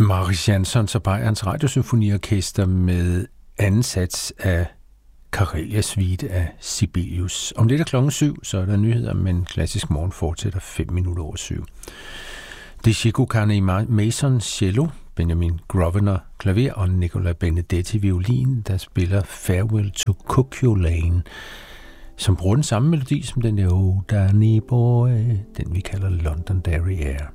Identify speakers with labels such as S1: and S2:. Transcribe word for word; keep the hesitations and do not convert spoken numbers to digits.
S1: Mariss Jansons og Bayerns Radiosymfoniorkester med anden sats af Karelia Suite af Sibelius. Om lidt er klokken syv, så er der nyheder, men klassisk morgen fortsætter fem minutter over syv. Det er Chico Carney Mason cello, Benjamin Grosvenor klaver og Nicola Benedetti violin, der spiller Farewell to Cuckoo Lane, som bruger den samme melodi som den der Oh Danny Boy, den vi kalder Londonderry Air.